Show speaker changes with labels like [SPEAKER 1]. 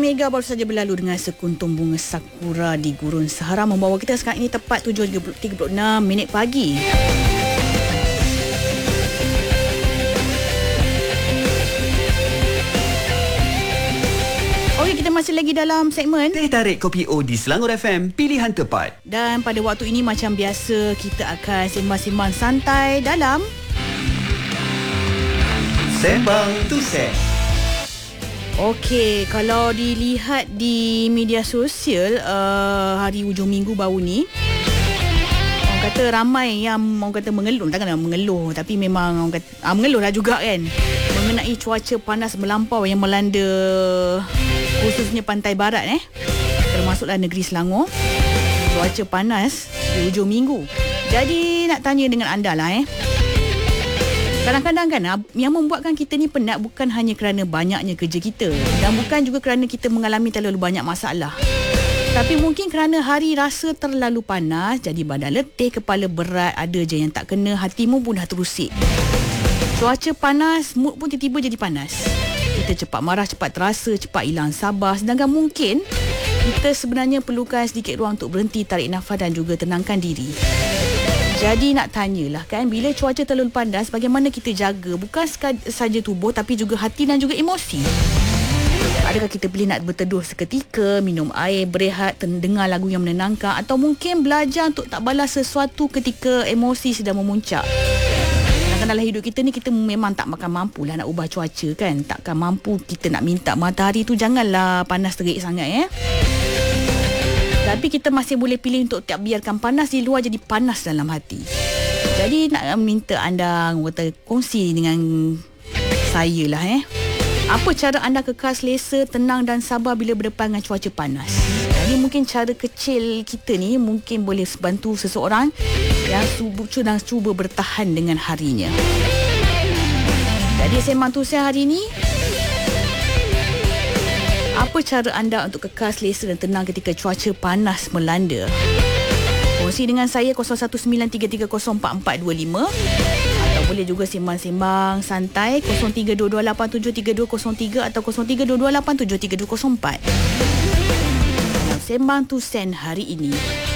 [SPEAKER 1] Mega baru saja berlalu dengan sekuntum bunga sakura di Gurun Sahara membawa kita sekarang ini tepat 7.36 pagi. Okey, kita masih lagi dalam segmen
[SPEAKER 2] Teh Tarik Kopi O di Selangor FM, pilihan tepat.
[SPEAKER 1] Dan pada waktu ini macam biasa kita akan sembang-sembang santai dalam
[SPEAKER 2] Sembang Tusek.
[SPEAKER 1] Okey, kalau dilihat di media sosial hari hujung minggu baru ni, orang kata ramai yang orang kata mengeluh, takkan mengeluh tapi memang orang kata mengeluh lah juga kan, mengenai cuaca panas melampau yang melanda khususnya pantai barat termasuklah negeri Selangor. Cuaca panas di hujung minggu. Jadi nak tanya dengan anda lah kadang-kadang kan yang membuatkan kita ni penat bukan hanya kerana banyaknya kerja kita dan bukan juga kerana kita mengalami terlalu banyak masalah. Tapi mungkin kerana hari rasa terlalu panas, jadi badan letih, kepala berat, ada je yang tak kena, hatimu pun dah terusik. Cuaca panas, mood pun tiba-tiba jadi panas. Kita cepat marah, cepat terasa, cepat hilang sabar. Sedangkan mungkin kita sebenarnya perlukan sedikit ruang untuk berhenti, tarik nafas dan juga tenangkan diri. Jadi nak tanyalah kan, bila cuaca terlalu panas, bagaimana kita jaga bukan saja tubuh tapi juga hati dan juga emosi? Adakah kita pilih nak berteduh seketika, minum air, berehat, dengar lagu yang menenangkan, atau mungkin belajar untuk tak balas sesuatu ketika emosi sedang memuncak? Kadang-kadang dalam hidup kita ni kita memang tak makan mampu lah nak ubah cuaca kan. Takkan mampu kita nak minta matahari tu janganlah panas terik sangat tapi kita masih boleh pilih untuk tak biarkan panas di luar jadi panas dalam hati. Jadi nak minta anda kongsi dengan saya lah apa cara anda kekal selesa, tenang dan sabar bila berdepan dengan cuaca panas. Jadi mungkin cara kecil kita ni mungkin boleh bantu seseorang yang cuba bertahan dengan harinya. Jadi sembang Tusek hari ni, apa cara anda untuk kekal selesa dan tenang ketika cuaca panas melanda? Kongsi dengan saya 0193304425 atau boleh juga sembang-sembang santai 0322873203 atau 0322873204. Dalam Sembang Tusek hari ini.